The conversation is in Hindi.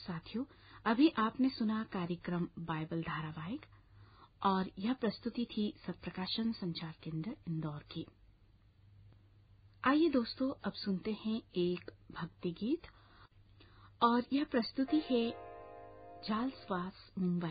साथियों, अभी आपने सुना कार्यक्रम बाइबल धारावाहिक और यह प्रस्तुति थी सत्प्रकाशन संचार केंद्र इंदौर की। आइए दोस्तों, अब सुनते हैं एक भक्ति गीत और यह प्रस्तुति है चार्ल्स वास मुंबई।